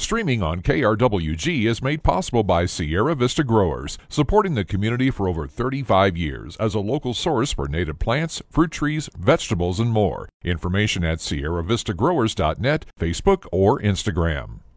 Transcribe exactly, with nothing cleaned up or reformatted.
Streaming on K R W G is made possible by Sierra Vista Growers, supporting the community for over thirty-five years as a local source for native plants, fruit trees, vegetables, and more. Information at sierra vista growers dot net, Facebook, or Instagram.